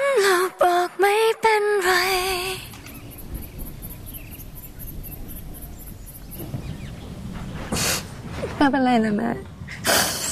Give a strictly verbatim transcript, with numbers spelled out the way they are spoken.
เราบอกไม่เป็นไรไม่เป็นไรนะแม่